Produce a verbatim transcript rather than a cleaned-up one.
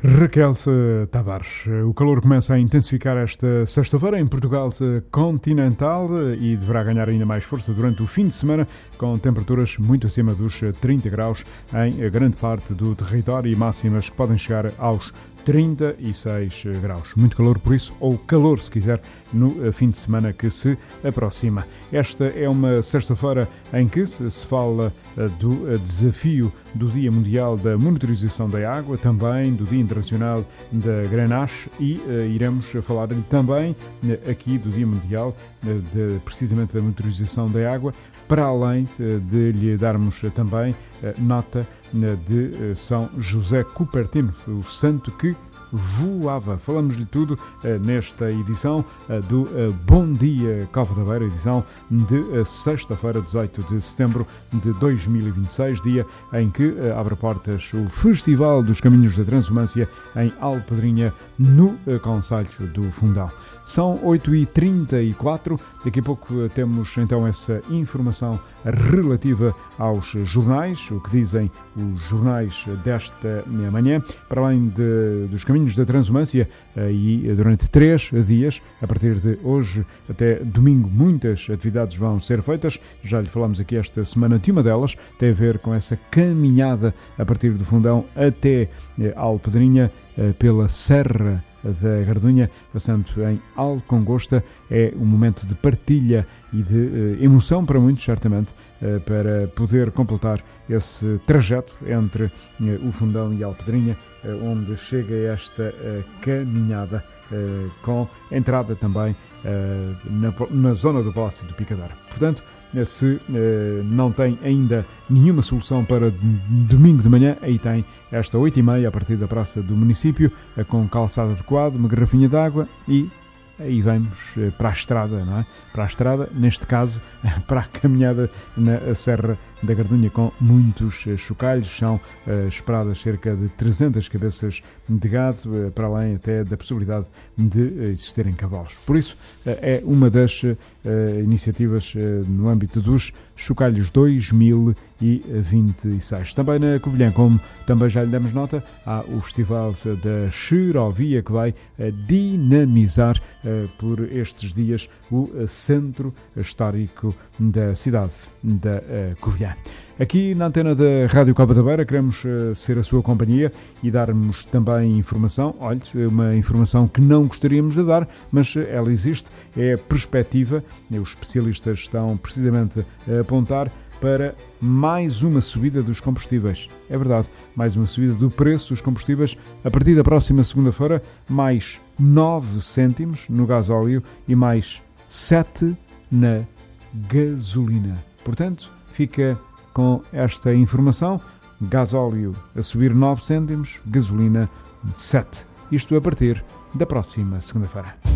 Raquel Tavares. O calor começa a intensificar esta sexta-feira em Portugal continental e deverá ganhar ainda mais força durante o fim de semana, com temperaturas muito acima dos trinta graus em grande parte do território e máximas que podem chegar aos trinta e seis graus. Muito calor, por isso, ou calor, se quiser, no fim de semana que se aproxima. Esta é uma sexta-feira em que se fala do desafio do Dia Mundial da Monitorização da Água, também do Dia Internacional da Grenache e uh, iremos falar também uh, aqui do Dia Mundial uh, de, precisamente da Monitorização da Água, para além uh, de lhe darmos uh, também uh, nota uh, de uh, São José Cupertino, o santo que voava. Falamos-lhe tudo uh, nesta edição uh, do uh, Bom Dia Cova da Beira, edição de uh, sexta-feira, dezoito de setembro de dois mil e vinte e seis, dia em que uh, abre portas o Festival dos Caminhos da Transumância em Alpedrinha, no uh, concelho do Fundão. São oito e trinta e quatro, daqui a pouco uh, temos então essa informação relativa aos jornais, o que dizem os jornais desta manhã, para além de, dos Caminhos da Transumância, e durante três dias, a partir de hoje até domingo, muitas atividades vão ser feitas. Já lhe falamos aqui esta semana de uma delas, tem a ver com essa caminhada a partir do Fundão até Alpedrinha, pela Serra da Gardunha, passando em Alcongosta. É um momento de partilha e de uh, emoção para muitos, certamente, uh, para poder completar esse trajeto entre uh, o Fundão e Alpedrinha, uh, onde chega esta uh, caminhada, uh, com entrada também uh, na, na zona do Palácio do Picadar. Portanto, se eh, não tem ainda nenhuma solução para domingo de manhã, aí tem esta oito e meia a partir da Praça do Município, eh, com calçado adequado, uma garrafinha de água e aí vamos eh, para a estrada, não é? Para a estrada, neste caso, para a caminhada na Serra da Gardunha, com muitos eh, chocalhos. São eh, esperadas cerca de trezentas cabeças de gado, eh, para além até da possibilidade de eh, existirem cavalos. Por isso, eh, é uma das eh, iniciativas eh, no âmbito dos Chocalhos dois mil e vinte e seis. Também na Covilhã, como também já lhe demos nota, há o Festival da Xerovia, que vai eh, dinamizar eh, por estes dias o eh, centro histórico da cidade da uh, Covilhã. Aqui na antena da Rádio Cova da Beira queremos uh, ser a sua companhia e darmos também informação, olha, uma informação que não gostaríamos de dar, mas uh, ela existe, é a perspectiva, e os especialistas estão precisamente a apontar para mais uma subida dos combustíveis. É verdade, mais uma subida do preço dos combustíveis a partir da próxima segunda-feira, mais nove cêntimos no gasóleo e mais sete na gasolina. Portanto, fica com esta informação: gasóleo a subir nove cêntimos, gasolina sete. Isto a partir da próxima segunda-feira.